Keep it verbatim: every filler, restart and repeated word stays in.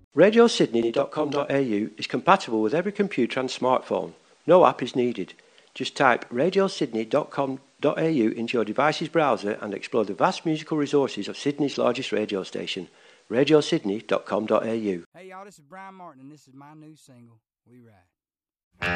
radio sydney dot com dot a u is compatible with every computer and smartphone. No app is needed. Just type radio sydney dot com dot a u into your device's browser and explore the vast musical resources of Sydney's largest radio station, radio sydney dot com dot a u. Hey y'all, this is Brian Martin and this is my new single, We Ride.